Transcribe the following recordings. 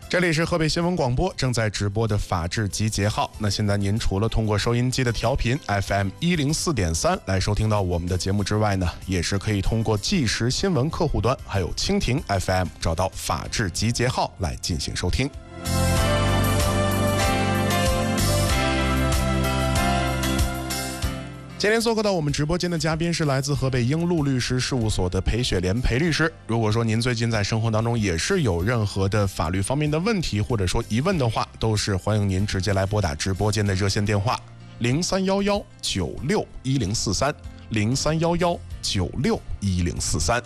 这里是河北新闻广播正在直播的法治集结号。那现在您除了通过收音机的调频 FM104.3 来收听到我们的节目之外呢，也是可以通过即时新闻客户端还有蜻蜓 FM 找到法治集结号来进行收听。今天做客到我们直播间的嘉宾是来自河北英路律师事务所的裴雪莲裴律师。如果说您最近在生活当中也是有任何的法律方面的问题或者说疑问的话，都是欢迎您直接来拨打直播间的热线电话0311961043 0311961043。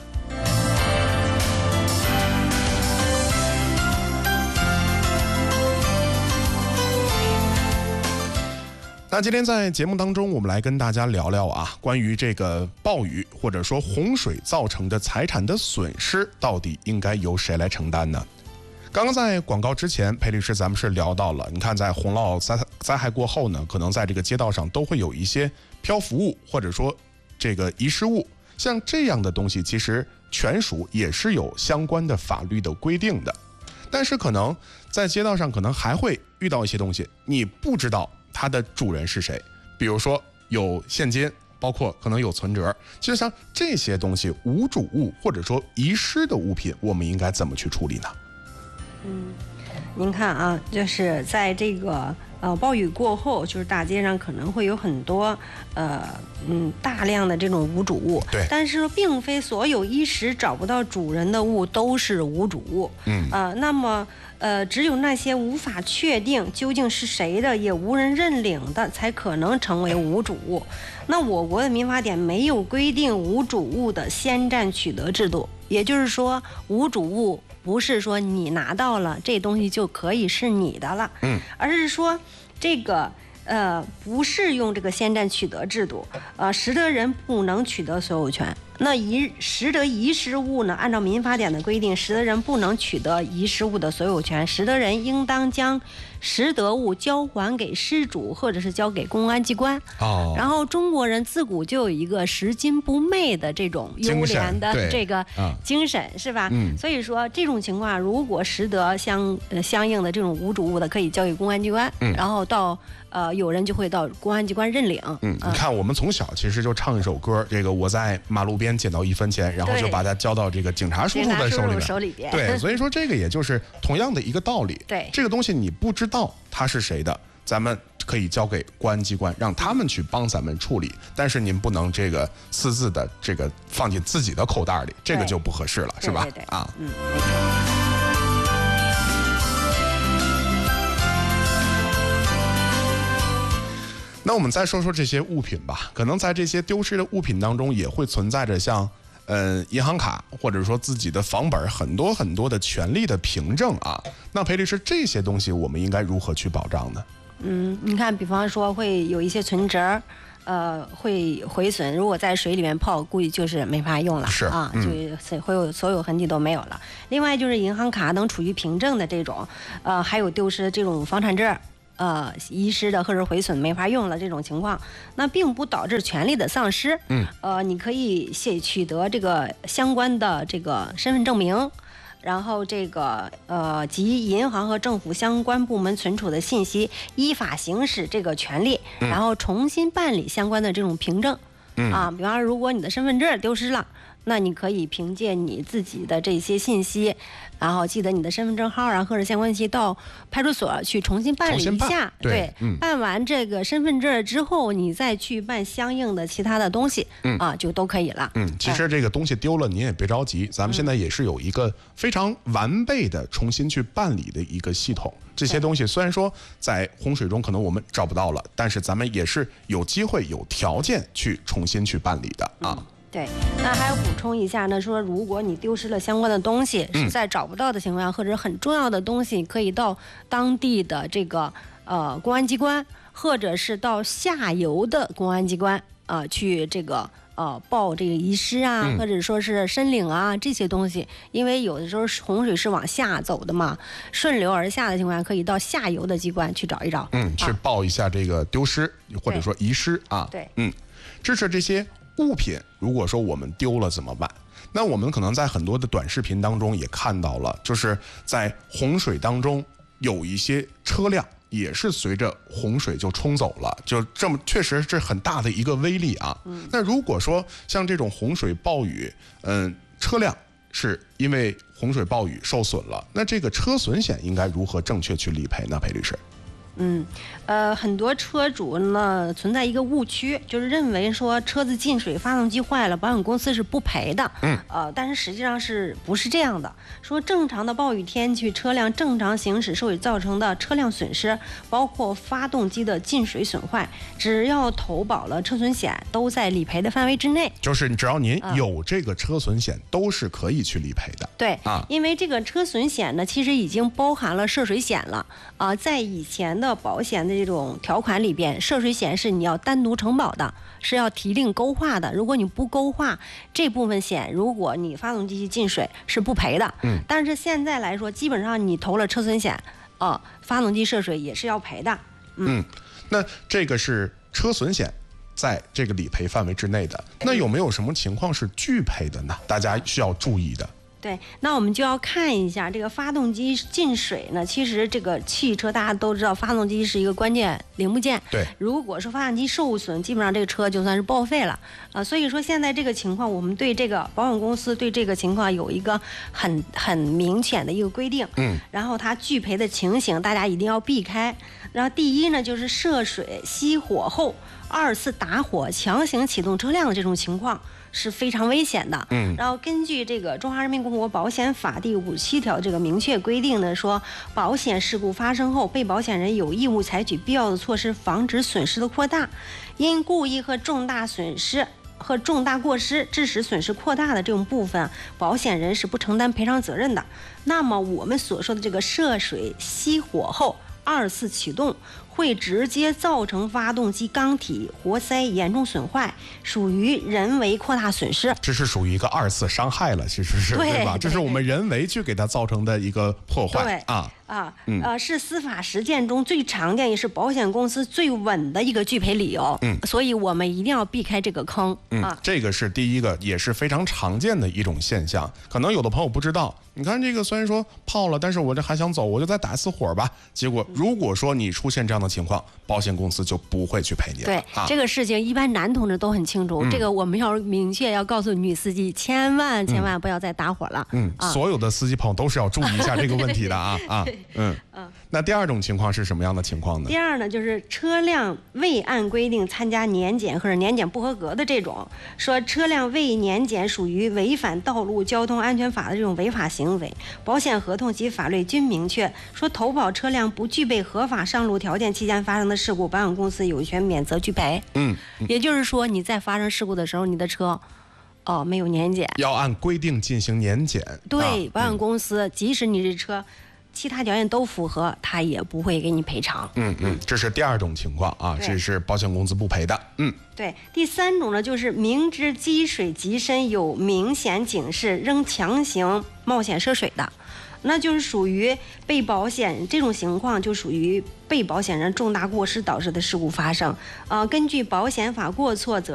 那今天在节目当中，我们来跟大家聊聊关于这个暴雨或者说洪水造成的财产的损失，到底应该由谁来承担呢？刚刚在广告之前，裴律师咱们是聊到了，你看在洪涝灾害过后呢，可能在这个街道上都会有一些漂浮物或者说这个遗失物，像这样的东西，其实权属也是有相关的法律的规定的，但是可能在街道上可能还会遇到一些东西，你不知道它的主人是谁，比如说有现金，包括可能有存折。其实像这些东西无主物或者说遗失的物品，我们应该怎么去处理呢？ 您看就是在这个暴雨过后，就是大街上可能会有很多大量的这种无主物， 对， 但是并非所有一时找不到主人的物都是无主物，那么只有那些无法确定究竟是谁的，也无人认领的，才可能成为无主物。那我国的民法典没有规定无主物的先占取得制度，也就是说，无主物不是说你拿到了这东西就可以是你的了，而是说这个不适用这个先占取得制度，拾得人不能取得所有权。那拾得遗失物呢？按照民法典的规定，拾得人不能取得遗失物的所有权，拾得人应当将拾得物交还给失主，或者是交给公安机关。然后中国人自古就有一个拾金不昧的这种优良的这个精神，是吧？所以说这种情况，如果拾得相应的这种无主物的，可以交给公安机关，然后到有人就会到公安机关认领。 你看我们从小其实就唱一首歌，这个我在马路边捡到1分钱，然后就把它交到这个警察叔叔的手里边。对，所以说这个也就是同样的一个道理。 对， 这个东西你不知道它是谁的，咱们可以交给公安机关，让他们去帮咱们处理。但是您不能这个私自的这个放进自己的口袋里，这个就不合适了，是吧？ 对， 没错。那我们再说说这些物品吧，可能在这些丢失的物品当中，也会存在着像银行卡或者说自己的房本，很多很多的权利的凭证那裴律师，这些东西我们应该如何去保障呢？ 你看，比方说会有一些存折，会毁损，如果在水里面泡，估计就是没法用了， 是就会有所有痕迹都没有了。另外就是银行卡等处于凭证的这种，还有丢失这种房产证。遗失的或者毁损没法用了这种情况，那并不导致权利的丧失。你可以取得这个相关的这个身份证明，然后这个及银行和政府相关部门存储的信息，依法行使这个权利，然后重新办理相关的这种凭证。比方说，如果你的身份证丢失了，那你可以凭借你自己的这些信息，然后记得你的身份证号或者相关信息，到派出所去重新办理一下。对，办完这个身份证之后，你再去办相应的其他的东西，就都可以了。 其实这个东西丢了，您也别着急，咱们现在也是有一个非常完备的重新去办理的一个系统。这些东西虽然说在洪水中可能我们找不到了，但是咱们也是有机会、有条件去重新去办理的对，那还要补充一下呢，说如果你丢失了相关的东西，实在找不到的情况下，或者很重要的东西，可以到当地的这个公安机关，或者是到下游的公安机关去这个报这个遗失或者说是申领这些东西，因为有的时候洪水是往下走的嘛，顺流而下的情况下，可以到下游的机关去找一找， 去报一下这个丢失或者说遗失对， 这是这些物品，如果说我们丢了怎么办？ 那我们可能在很多的短视频当中也看到了，就是在洪水当中有一些车辆也是随着洪水就冲走了，就这么确实是很大的一个威力啊。那如果说像这种洪水暴雨，车辆是因为洪水暴雨受损了，那这个车损险应该如何正确去理赔呢？裴律师？ 很多车主呢存在一个误区，就是认为说车子进水、发动机坏了，保险公司是不赔的。但是实际上不是这样的？说正常的暴雨天气，车辆正常行驶受水造成的车辆损失，包括发动机的进水损坏，只要投保了车损险，都在理赔的范围之内。 就是只要您有这个车损险，都是可以去理赔的。 对因为这个车损险呢，其实已经包含了涉水险了在以前的保险的这种条款里边，涉水险是你要单独承保的，是要提令勾画的。如果你不勾画这部分险，如果你发动机进水是不赔的。但是现在来说，基本上你投了车损险，发动机涉水也是要赔的。 那这个是车损险在这个理赔范围之内的，那有没有什么情况是拒赔的呢？大家需要注意的。 对，那我们就要看一下这个发动机进水呢。其实这个汽车大家都知道，发动机是一个关键零部件。 对， 如果说发动机受损，基本上这个车就算是报废了所以说现在这个情况，我们对这个保险公司对这个情况有一个很明显的一个规定。然后它拒赔的情形，大家一定要避开。然后第一呢，就是涉水、熄火后2次打火、强行启动车辆的这种情况，是非常危险的。然后根据这个《中华人民共和国保险法》第57条这个明确规定呢，说保险事故发生后，被保险人有义务采取必要的措施，防止损失的扩大。因故意和重大损失和重大过失致使损失扩大的这种部分，保险人是不承担赔偿责任的。那么我们所说的这个涉水、熄火后2次启动，会直接造成发动机缸体活塞严重损坏，属于人为扩大损失。 这是属于一个2次伤害了，其实是 对吧？这是我们人为去给它造成的一个破坏是司法实践中最常见也是保险公司最稳的一个拒赔理由。所以我们一定要避开这个坑。 这个是第一个，也是非常常见的一种现象。可能有的朋友不知道，你看这个虽然说泡了，但是我这还想走，我就再打一次火吧。结果如果说你出现这样的情况，保险公司就不会去赔你了。 对，这个事情一般男同志都很清楚。这个我们要明确要告诉女司机，千万不要再打火了。 所有的司机朋友都是要注意一下这个问题的那第二种情况是什么样的情况呢？ 第二呢，就是车辆未按规定参加年检或者年检不合格的这种，说车辆未年检属于违反道路交通安全法的这种违法行为。保险合同及法律均明确说，投保车辆不具备合法上路条件期间发生的事故，保险公司有权免责拒赔。也就是说你在发生事故的时候，你的车没有年检， 要按规定进行年检。 对，保险公司即使你这车其他条件都符合，他也不会给你赔偿。 这是第二种情况这是保险公司不赔的。 对，第三种呢，就是明知积水极深有明显警示，仍强行冒险涉水的，那就是属于被保险这种情况，就属于被保险人重大过失导致的事故发生。根据保险法过错责